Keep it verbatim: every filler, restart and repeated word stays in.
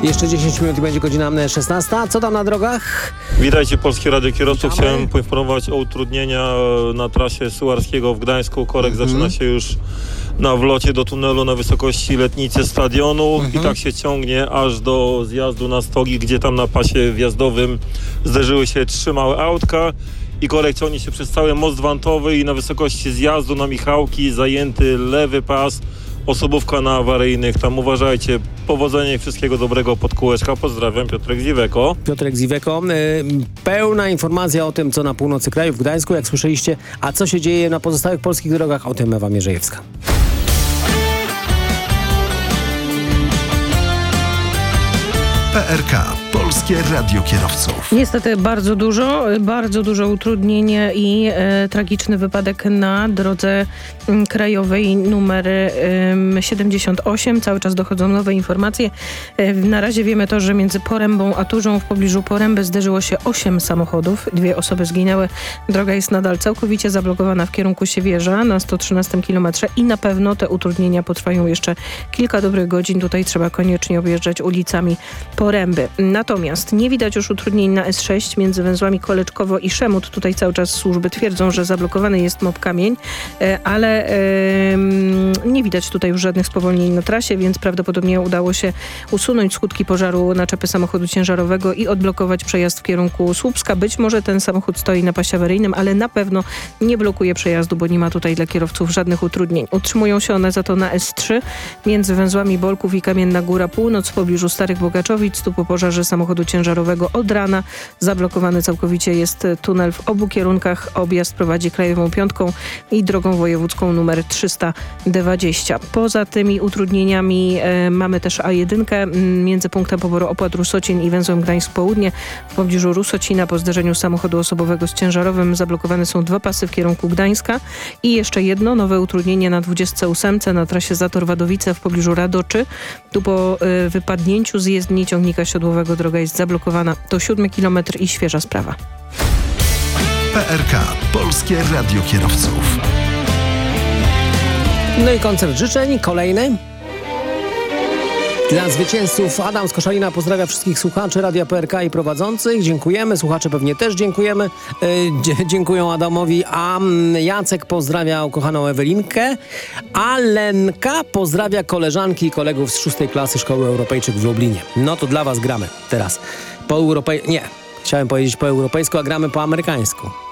Jeszcze dziesięć minut i będzie godzina szesnasta. Co tam na drogach? Witajcie, Polskie Radio Kierowców. Chciałem poinformować o utrudnienia na trasie Sułarskiego w Gdańsku. Korek mhm. zaczyna się już na wlocie do tunelu na wysokości letnicy stadionu mhm. i tak się ciągnie aż do zjazdu na Stogi, gdzie tam na pasie wjazdowym zderzyły się trzy małe autka i korek ciągnie się przez cały most wantowy i na wysokości zjazdu na Michałki zajęty lewy pas, osobówka na awaryjnych. Tam uważajcie. Powodzenia i wszystkiego dobrego pod kółeczka. Pozdrawiam, Piotrek Ziweko. Piotrek Ziweko. Yy, pełna informacja o tym, co na północy kraju, w Gdańsku, jak słyszeliście, a co się dzieje na pozostałych polskich drogach, o tym Ewa Mierzejewska. P R K. Polskie Radio Kierowców. Niestety bardzo dużo, bardzo dużo utrudnień i e, tragiczny wypadek na drodze m, krajowej numer e, siedemdziesiąt osiem. Cały czas dochodzą nowe informacje. E, na razie wiemy to, że między Porębą a Turzą w pobliżu Poręby zderzyło się osiem samochodów. Dwie osoby zginęły. Droga jest nadal całkowicie zablokowana w kierunku Siewierza na sto trzynastym kilometrze i na pewno te utrudnienia potrwają jeszcze kilka dobrych godzin. Tutaj trzeba koniecznie objeżdżać ulicami Poręby. Natomiast nie widać już utrudnień na S sześć między węzłami Koleczkowo i Szemut. Tutaj cały czas służby twierdzą, że zablokowany jest Mop Kamień, ale nie widać tutaj już żadnych spowolnień na trasie, więc prawdopodobnie udało się usunąć skutki pożaru naczepy samochodu ciężarowego i odblokować przejazd w kierunku Słupska. Być może ten samochód stoi na pasie awaryjnym, ale na pewno nie blokuje przejazdu, bo nie ma tutaj dla kierowców żadnych utrudnień. Utrzymują się one za to na S trzy między węzłami Bolków i Kamienna Góra Północ w pobliżu Starych Bogaczowic. Tu po pożarze samochodu ciężarowego od rana zablokowany całkowicie jest tunel w obu kierunkach. Objazd prowadzi krajową piątką i drogą wojewódzką numer trzysta dwadzieścia. Poza tymi utrudnieniami e, mamy też A jeden m, między punktem poboru opłat Rusocin i węzłem Gdańsk Południe. W pobliżu Rusocina po zderzeniu samochodu osobowego z ciężarowym zablokowane są dwa pasy w kierunku Gdańska i jeszcze jedno nowe utrudnienie na dwudziestce ósemce na trasie Zator-Wadowice w pobliżu Radoczy. Tu po e, wypadnięciu z jezdni ciągnika siodłowego droga jest zablokowana. To siódmy kilometr i świeża sprawa. P R K. Polskie Radio Kierowców. No i koncert życzeń kolejny. Dla zwycięzców Adam z Koszalina pozdrawia wszystkich słuchaczy Radia P R K i prowadzących. Dziękujemy. Słuchacze pewnie też dziękujemy. Yy, dziękują Adamowi. A Jacek pozdrawia ukochaną Ewelinkę. A Lenka pozdrawia koleżanki i kolegów z szóstej klasy Szkoły Europejczyk w Lublinie. No to dla was gramy teraz. Po europej... Nie. Chciałem powiedzieć po europejsku, a gramy po amerykańsku.